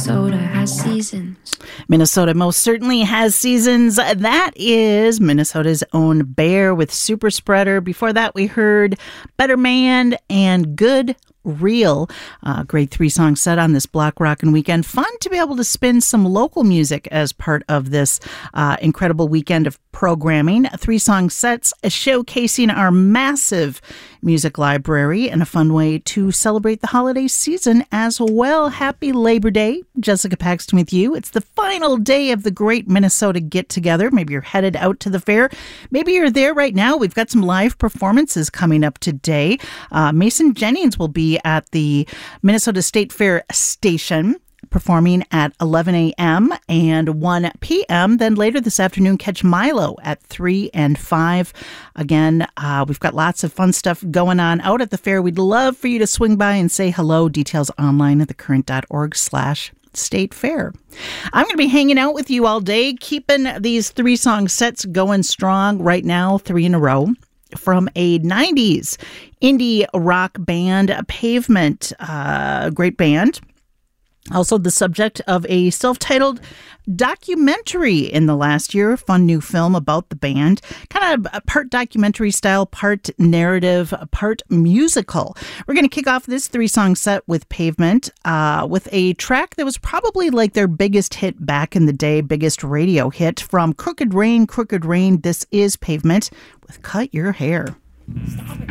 Minnesota has seasons. Minnesota most certainly has seasons. That is Minnesota's own Bear with Super Spreader. Before that, we heard Better Man and Good Real. Great 3-song set on this Block Rockin' weekend. Fun to be able to spin some local music as part of this incredible weekend of programming. 3-song sets showcasing our massive music library and a fun way to celebrate the holiday season as well. Happy Labor Day. Jessica Paxton with you. It's the final day of the Great Minnesota Get Together. Maybe you're headed out to the fair. Maybe you're there right now. We've got some live performances coming up today. Mason Jennings will be at the Minnesota State Fair station performing at 11 a.m. and 1 p.m. Then later this afternoon, catch Milo at 3 and 5. Again, we've got lots of fun stuff going on out at the fair. We'd love for you to swing by and say hello. Details online at thecurrent.org/State Fair. I'm going to be hanging out with you all day, keeping these 3-song sets going strong right now, 3 in a row. From a 90s indie rock band, Pavement, great band. Also the subject of a self-titled documentary in the last year. Fun new film about the band. Kind of part documentary style, part narrative, part musical. We're going to kick off this 3-song set with Pavement with a track that was probably like their biggest hit back in the day, biggest radio hit from Crooked Rain. This is Pavement with Cut Your Hair.